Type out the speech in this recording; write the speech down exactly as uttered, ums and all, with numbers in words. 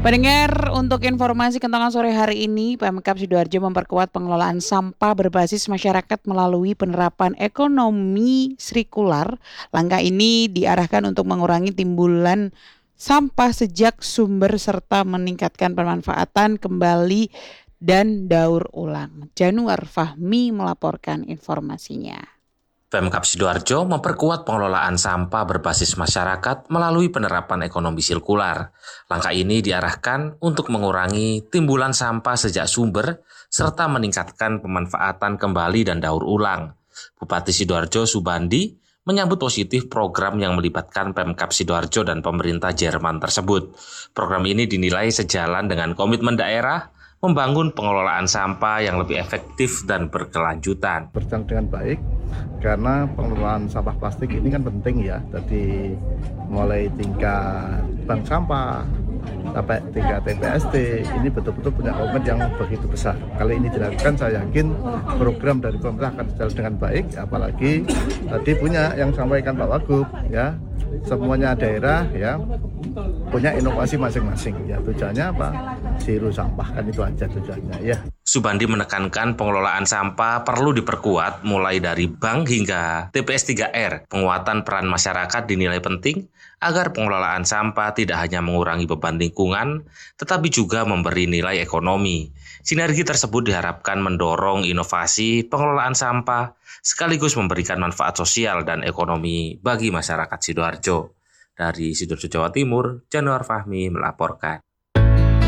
Pendengar, untuk informasi kentongan sore hari ini, Pemkab Sidoarjo memperkuat pengelolaan sampah berbasis masyarakat melalui penerapan ekonomi sirkular. Langkah ini diarahkan untuk mengurangi timbulan sampah sejak sumber serta meningkatkan pemanfaatan kembali dan daur ulang. Januar Fahmi melaporkan informasinya. Pemkab Sidoarjo memperkuat pengelolaan sampah berbasis masyarakat melalui penerapan ekonomi sirkular. Langkah ini diarahkan untuk mengurangi timbulan sampah sejak sumber serta meningkatkan pemanfaatan kembali dan daur ulang. Bupati Sidoarjo Subandi menyambut positif program yang melibatkan Pemkab Sidoarjo dan pemerintah Jerman tersebut. Program ini dinilai sejalan dengan komitmen daerah membangun pengelolaan sampah yang lebih efektif dan berkelanjutan. Berjalan dengan baik karena pengelolaan sampah plastik ini kan penting ya. Jadi mulai tingkat bank sampah sampai tingkat T P S T ini betul-betul punya komitmen yang begitu besar. Kali ini dilakukan, saya yakin program dari pemerintah akan berjalan dengan baik. Apalagi tadi punya yang sampaikan Pak Wagub ya, semuanya daerah ya punya inovasi masing-masing ya. Tujuannya apa? Zero sampah, kan itu aja tujuannya ya. Subandi menekankan pengelolaan sampah perlu diperkuat mulai dari bank hingga T P S tiga R. Penguatan peran masyarakat dinilai penting agar pengelolaan sampah tidak hanya mengurangi beban lingkungan, tetapi juga memberi nilai ekonomi. Sinergi tersebut diharapkan mendorong inovasi pengelolaan sampah sekaligus memberikan manfaat sosial dan ekonomi bagi masyarakat Sidoarjo. Dari Sidoarjo, Jawa Timur, Januar Fahmi melaporkan.